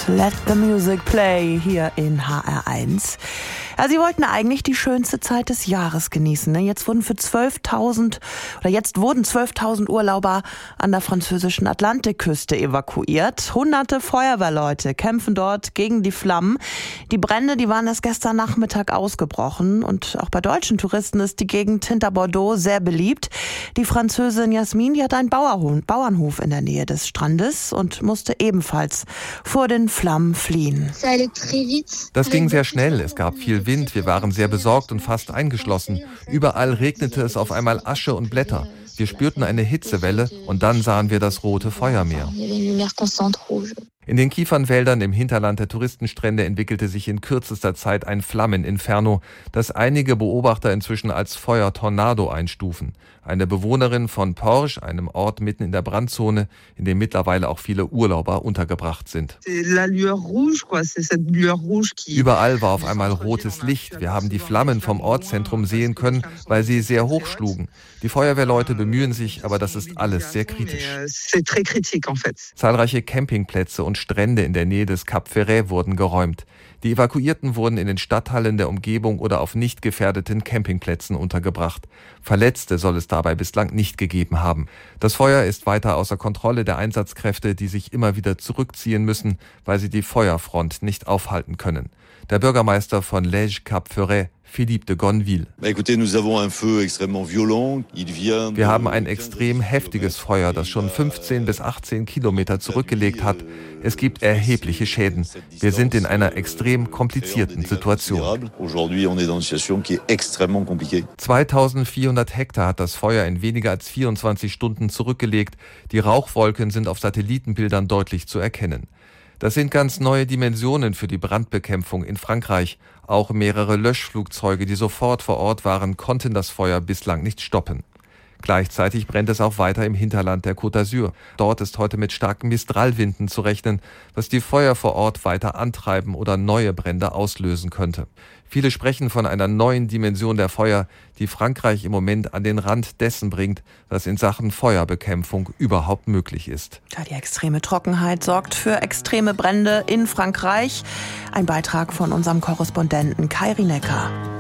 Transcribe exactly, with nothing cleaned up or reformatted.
Let the Music Play hier in H R eins. Ja, sie wollten eigentlich die schönste Zeit des Jahres genießen. Ne? Jetzt wurden für zwölftausend oder jetzt wurden zwölftausend Urlauber an der französischen Atlantikküste evakuiert. Hunderte Feuerwehrleute kämpfen dort gegen die Flammen. Die Brände, die waren erst gestern Nachmittag ausgebrochen und auch bei deutschen Touristen ist die Gegend hinter Bordeaux sehr beliebt. Die Französin Jasmin, die hat einen Bauernhof in der Nähe des Strandes und musste ebenfalls vor den Flammen fliehen. Das ging sehr schnell. Es gab viel Wind. Wir waren sehr besorgt und fast eingeschlossen. Überall regnete es auf einmal Asche und Blätter. Wir spürten eine Hitzewelle und dann sahen wir das rote Feuermeer. In den Kiefernwäldern im Hinterland der Touristenstrände entwickelte sich in kürzester Zeit ein Flammeninferno, das einige Beobachter inzwischen als Feuertornado einstufen. Eine Bewohnerin von Porges, einem Ort mitten in der Brandzone, in dem mittlerweile auch viele Urlauber untergebracht sind. Überall war auf einmal rotes Licht. Wir haben die Flammen vom Ortszentrum sehen können, weil sie sehr hoch schlugen. Die Feuerwehrleute bemühen sich, aber das ist alles sehr kritisch. Zahlreiche Campingplätze und Strände in der Nähe des Cap Ferret wurden geräumt. Die Evakuierten wurden in den Stadthallen der Umgebung oder auf nicht gefährdeten Campingplätzen untergebracht. Verletzte soll es dabei bislang nicht gegeben haben. Das Feuer ist weiter außer Kontrolle der Einsatzkräfte, die sich immer wieder zurückziehen müssen, weil sie die Feuerfront nicht aufhalten können. Der Bürgermeister von Lège Cap Ferret, Philippe de Gonneville. Wir haben ein extrem heftiges Feuer, das schon fünfzehn bis achtzehn Kilometer zurückgelegt hat. Es gibt erhebliche Schäden. Wir sind in einer extrem komplizierten Situation. zweitausendvierhundert Hektar hat das Feuer in weniger als vierundzwanzig Stunden zurückgelegt. Die Rauchwolken sind auf Satellitenbildern deutlich zu erkennen. Das sind ganz neue Dimensionen für die Brandbekämpfung in Frankreich. Auch mehrere Löschflugzeuge, die sofort vor Ort waren, konnten das Feuer bislang nicht stoppen. Gleichzeitig brennt es auch weiter im Hinterland der Côte d'Azur. Dort ist heute mit starken Mistralwinden zu rechnen, was die Feuer vor Ort weiter antreiben oder neue Brände auslösen könnte. Viele sprechen von einer neuen Dimension der Feuer, die Frankreich im Moment an den Rand dessen bringt, was in Sachen Feuerbekämpfung überhaupt möglich ist. Ja, die extreme Trockenheit sorgt für extreme Brände in Frankreich. Ein Beitrag von unserem Korrespondenten Kai Rinecker.